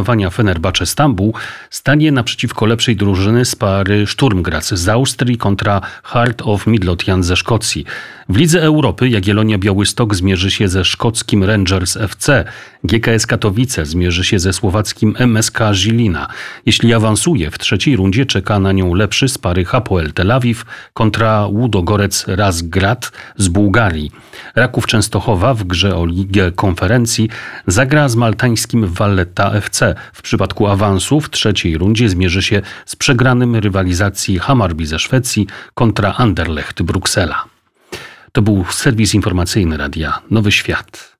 wyeliminowania Fenerbahce Stambuł stanie naprzeciwko lepszej drużyny z pary Sturm Graz z Austrii kontra Heart of Midlothian ze Szkocji. W Lidze Europy Jagiellonia Białystok zmierzy się ze szkockim Rangers FC. GKS Katowice zmierzy się ze słowackim MSK Žilina. Jeśli awansuje, w trzeciej rundzie czeka na nią lepszy z pary Hapoel Tel Awiw kontra Łudogorec Razgrad z Bułgarii. Raków Częstochowa w grze o Ligę Konferencji zagra z maltańskim Valletta FC. W przypadku awansu w trzeciej rundzie zmierzy się z przegranym rywalizacji Hammarby ze Szwecji kontra Anderlecht Bruksela. To był serwis informacyjny Radia Nowy Świat.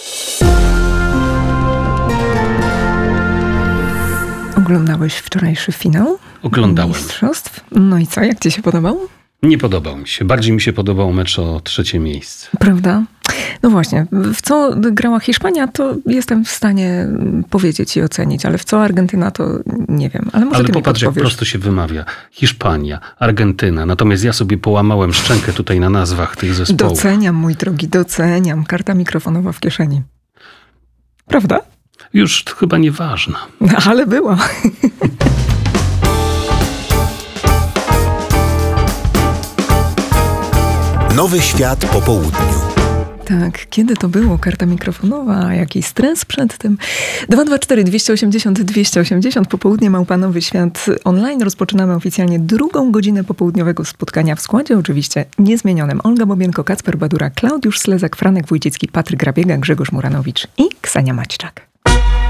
Oglądałeś wczorajszy finał? Oglądałem. Mistrzostw? No i co, jak ci się podobał? Nie podobał mi się. Bardziej mi się podobał mecz o trzecie miejsce. Prawda? No właśnie, w co grała Hiszpania, to jestem w stanie powiedzieć i ocenić, ale w co Argentyna, to nie wiem. Ale może ty popatrz, mi jak prosto się wymawia. Hiszpania, Argentyna. Natomiast ja sobie połamałem szczękę tutaj na nazwach tych zespołów. Doceniam, mój drogi, doceniam. Karta mikrofonowa w kieszeni. Prawda? Już to chyba nieważne. Ale była. Nowy Świat po południu. Tak, kiedy to było? Karta mikrofonowa, jaki stres przed tym. 224 280 280 popołudnie Nowy Świat online. Rozpoczynamy oficjalnie drugą godzinę popołudniowego spotkania w składzie, oczywiście niezmienionym. Olga Bobienko, Kacper Badura, Klaudiusz Slezak, Franek Wójcicki, Patryk Grabiega, Grzegorz Muranowicz i Ksenia Maćczak.